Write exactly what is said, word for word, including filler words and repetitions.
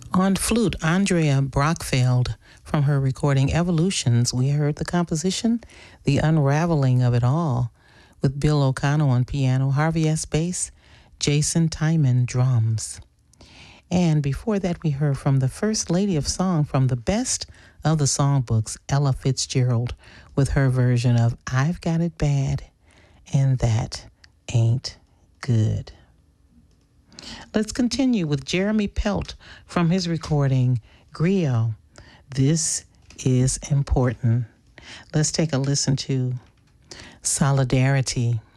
On flute, Andrea Brockfeld from her recording Evolutions. We heard the composition, The Unraveling of It All, with Bill O'Connell on piano, Harvey S. bass, Jason Timon drums. And before that, we heard from the First Lady of Song from the best of the songbooks, Ella Fitzgerald, with her version of I've Got It Bad, and That Ain't Good. Let's continue with Jeremy Pelt from his recording, Griot. This is important. Let's take a listen to Solidarity.